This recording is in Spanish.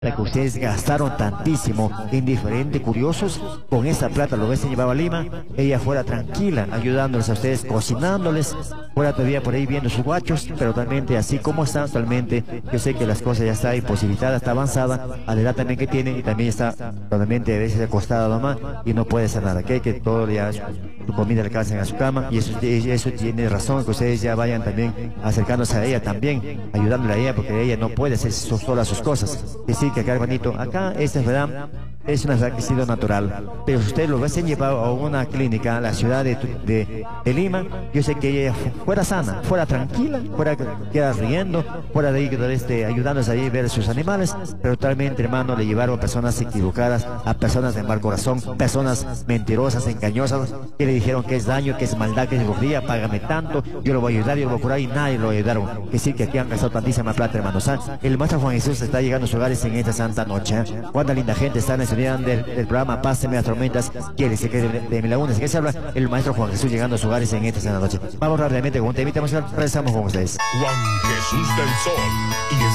que ustedes gastaron tantísimo en diferentes curiosos, con esa plata lo hubiesen llevado a Lima, ella fuera tranquila, ayudándoles a ustedes, cocinándoles, fuera todavía por ahí viendo sus guachos, pero también así como está actualmente, yo sé que las cosas ya están imposibilitadas, está avanzada, a la edad también que tiene, y también está totalmente a veces acostada nomás, y no puede hacer nada, que todo ya su comida le alcancen a su cama, y eso tiene razón, que ustedes ya vayan también acercándose a ella también, ayudándole a ella, porque ella no puede hacer sola sus cosas. Y sí, que acá, hermanito, acá esta enfermedad es una enfermedad que ha sido natural, pero si ustedes lo hubiesen llevado a una clínica, a la ciudad de Lima, yo sé que ella fuera sana, fuera tranquila, fuera queda riendo, fuera de ahí ayudándoles ahí a ver sus animales, pero totalmente, hermano, le llevaron a personas equivocadas, a personas de mal corazón, personas mentirosas, engañosas, que le dijeron que es daño, que es maldad, que es brujería, págame tanto, yo lo voy a ayudar, yo lo voy a curar, y nadie lo ayudaron. Que sí, que aquí han gastado tantísima plata, hermanos. El maestro Juan Jesús está llegando a sus hogares en esta santa noche. Cuánta linda gente está en la ciudad del programa Páseme las tormentas, quiere decir que de Milagunas, que se habla el maestro Juan Jesús llegando a sus hogares en esta santa noche. Vamos rápidamente con un temita musical, regresamos con ustedes. Juan Jesús del Sol y